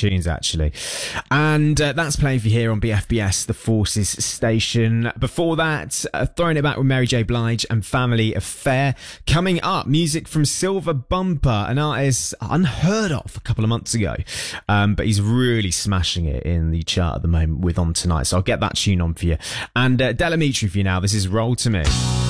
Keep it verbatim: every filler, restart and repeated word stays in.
tunes, actually. And uh, that's playing for you here on B F B S, the Forces station. Before that, uh, throwing it back with Mary J. Blige and Family Affair. Coming up, music from Silver Bumper, an artist unheard of a couple of months ago. Um, but he's really smashing it in the chart at the moment with On Tonight. So I'll get that tune on for you. And uh, Delamitri for you now. This is Roll to Me.